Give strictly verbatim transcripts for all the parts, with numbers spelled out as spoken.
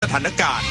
ถานการณ์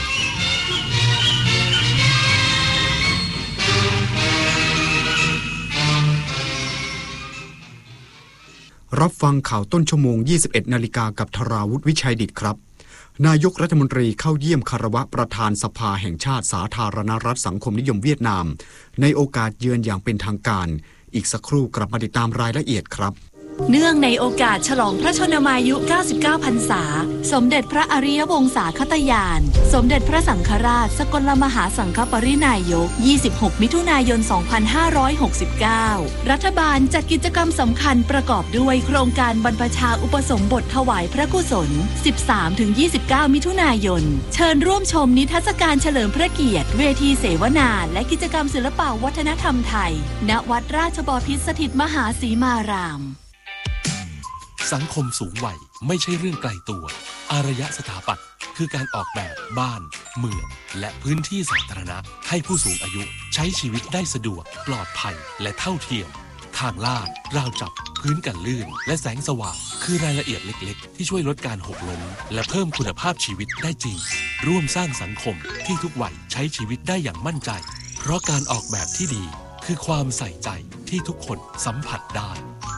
รับฟังข่าวต้นชั่วโมง ยี่สิบเอ็ด นาฬิกากับธราวุฒิวิชัยดิษฐ์ครับนายกรัฐมนตรีเข้าเยี่ยมคารวะประธานสภาแห่งชาติสาธารณรัฐสังคมนิยมเวียดนามในโอกาสเยือนอย่างเป็นทางการอีกสักครู่กลับมาติดตามรายละเอียดครับเนื่องในโอกาสฉลองพระชนมายุ เก้าสิบเก้า พรรษาสมเด็จพระอริยวงศาคตญาณสมเด็จพระสังฆราชสกลมหาสังฆปรินายก ยี่สิบหก มิถุนายน สองพันห้าร้อยหกสิบเก้า รัฐบาลจัดกิจกรรมสำคัญประกอบด้วยโครงการบรรพชาอุปสมบทถวายพระกุศล สิบสามถึงยี่สิบเก้า มิถุนายนเชิญร่วมชมนิทรรศการเฉลิมพระเกียรติเวทีเสวนาและกิจกรรมศิลปวัฒนธรรมไทยณวัดราชบพิตรสถิตมหาสีมารามสังคมสูงวัยไม่ใช่เรื่องไกลตัวอารยสถาปัตย์คือการออกแบบบ้านเมืองและพื้นที่สาธารณะให้ผู้สูงอายุใช้ชีวิตได้สะดวกปลอดภัยและเท่าเทียมทางลาดราวจับพื้นกันลื่นและแสงสว่างคือรายละเอียดเล็กๆที่ช่วยลดการหกล้มและเพิ่มคุณภาพชีวิตได้จริงร่วมสร้างสังคมที่ทุกวัยใช้ชีวิตได้อย่างมั่นใจเพราะการออกแบบที่ดีคือความใส่ใจที่ทุกคนสัมผัสได้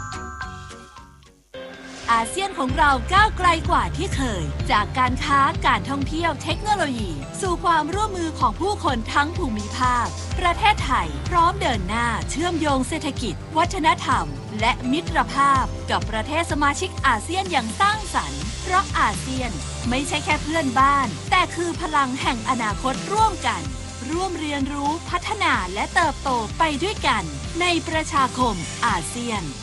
อาเซียนของเราก้าวไกลกว่าที่เคยจากการค้าการท่องเที่ยวเทคโนโลยีสู่ความร่วมมือของผู้คนทั้งภูมิภาคประเทศไทยพร้อมเดินหน้าเชื่อมโยงเศรษฐกิจวัฒนธรรมและมิตรภาพกับประเทศสมาชิกอาเซียนอย่างสร้างสรรค์เพราะอาเซียนไม่ใช่แค่เพื่อนบ้านแต่คือพลังแห่งอนาคตร่วมกันร่วมเรียนรู้พัฒนาและเติบโตไปด้วยกันในประชาคมอาเซียน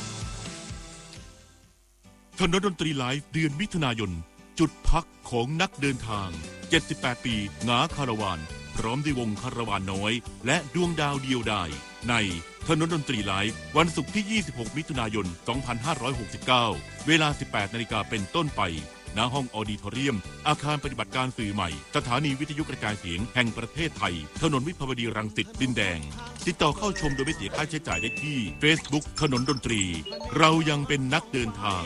ถนนดนตรีไลฟ์เดือนมิถุนายนจุดพักของนักเดินทางเจ็ดสิบแปดปีหงาคาราวานพร้อมด้วยวงคาราวานน้อยและดวงดาวเดียวดายในถนนดนตรีไลฟ์วันศุกร์ที่ยี่สิบหกมิถุนายนสองพันห้าร้อยหกสิบเก้าเวลา สิบแปดนาฬิกาเป็นต้นไปณห้องออดิทอเรียมอาคารปฏิบัติการสื่อใหม่สถานีวิทยุกระจายเสียงแห่งประเทศไทยถนนวิภาวดีรังสิตดินแดงติดต่อเข้าชมโดยไม่เสียค่าใช้จ่ายได้ที่ Facebook ถนนดนตรีเรายังเป็นนักเดินทาง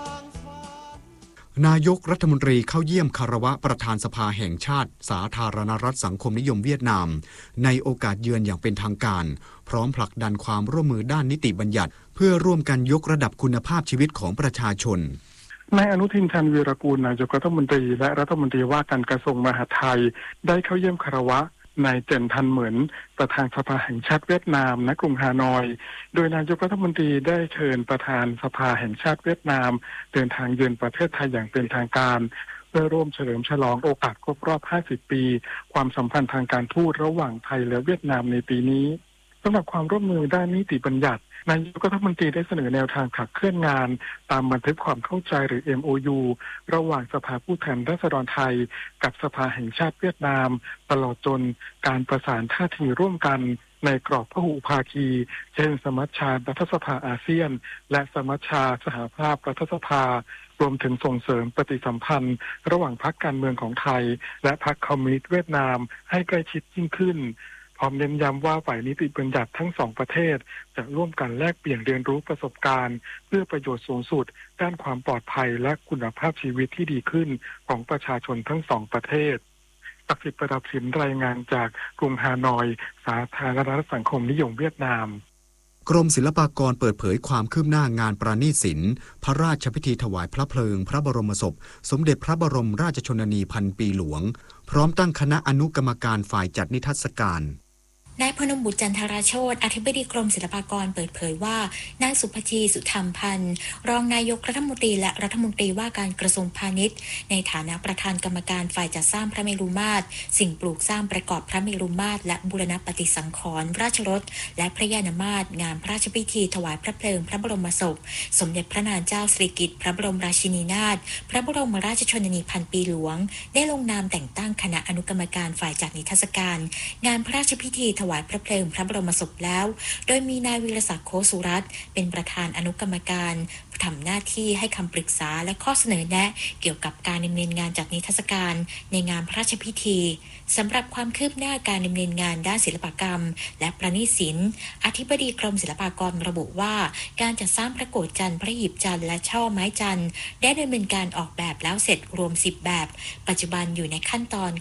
นายกรัฐมนตรีเข้าเยี่ยมคารวะประธานสภาแห่งชาติสาธารณรัฐสังคมนิยมเวียดนามในโอกาสเยือนอย่างเป็นทางการพร้อมผลักดันความร่วมมือด้านนิติบัญญัติเพื่อร่วมกันยกระดับคุณภาพชีวิตของประชาชนนายอนุทินชาญวีรกูลนายกรัฐมนตรีและรัฐมนตรีว่าการกระทรวงมหาดไทยได้เข้าเยี่ยมคารวะนายเจินทันเหมือนประธานสภาแห่งชาติเวียดนามณกรุงฮานอยโดยนายกรัฐมนตรีได้เชิญประธานสภาแห่งชาติเวียดนามเดินทางเยือนประเทศไทยอย่างเป็นทางการเพื่อร่วมเฉลิมฉลองโอกาสครบรอบห้าสิบปีความสัมพันธ์ทางการทูตระหว่างไทยและเวียดนามในปีนี้สำหรับความร่วมมือด้านนิติบัญญัตินายกรัฐมนตรีได้เสนอแนวทางขับเคลื่อนงานตามบันทึกความเข้าใจหรือ เอ็ม โอ ยู ระหว่างสภาผู้แทนราษฎรไทยกับสภาแห่งชาติเวียดนามตลอดจนการประสานท่าทีร่วมกันในกรอบพหุภาคีเช่นสมัชชารัฐสภาอาเซียนและสมัชชาสหภาพรัฐสภารวมถึงส่งเสริมปฏิสัมพันธ์ระหว่างพรรคการเมืองของไทยและพรรคคอมมิวนิสต์เวียดนามให้ใกล้ชิดยิ่งขึ้นพร้อมเน้นย้ำว่าฝ่ายนิติบัญญัติทั้งสองประเทศจะร่วมกันแลกเปลี่ยนเรียนรู้ประสบการณ์เพื่อประโยชน์สูงสุดด้านความปลอดภัยและคุณภาพชีวิตที่ดีขึ้นของประชาชนทั้งสองประเทศศักดิ์สิทธิ์ประดับสินรายงานจากกรุงฮานอยสาธารณรัฐสังคมนิยมเวียดนามกรมศิลปากรเปิดเผยความคืบหน้างานประณีตศิลป์พระราชพิธีถวายพระเพลิงพระบรมศพสมเด็จพระบรมราชชนนีพันปีหลวงพร้อมตั้งคณะอนุกรรมการฝ่ายจัดนิทรรศการนายพนมบุตรจันทราโชติอธิบดีกรมศิลปากรเปิดเผยว่านายสุภชีสุธรรมพันธ์รองนายกรัฐมนตรีและรัฐมนตรีว่าการกระทรวงพาณิชย์ในฐานะประธานกรรมการฝ่ายจัดสร้างพระเมรุมาตรสิ่งปลูกสร้างประกอบพระเมรุมาตรและบูรณปฏิสังขรณ์ราชรถและพระยานมาตรงานพระราชพิธีถวายพระเพลิงพระบรมศพสมเด็จพระนางเจ้าสิริกิติ์พระบรมราชินีนาถพระบรมราชชนนีพันปีหลวงได้ลงนามแต่งตั้งคณะอนุกรรมการฝ่ายจัดนิทรรศการงานพระราชพิธีถวายพระเพลิงพระบรมศพแล้วโดยมีนายวีรศักดิ์โคสุรัตน์เป็นประธานอนุกรรมการทำหน้าที่ให้คำปรึกษาและข้อเสนอแนะเกี่ยวกับการดำเนินงานจัดนิทรรศการในงานพระราชพิธีสำหรับความคืบหน้าการดำเนินงานด้านศิลปกรรมและประณีตศิลป์อธิบดีกรมศิลปากรระบุว่าการจัดสร้างพระโกฐจันทร์พระหีบจันทร์และช่อไม้จันทร์ได้ดำเนินการออกแบบแล้วเสร็จรวมสิบแบบปัจจุบันอยู่ในขั้นตอน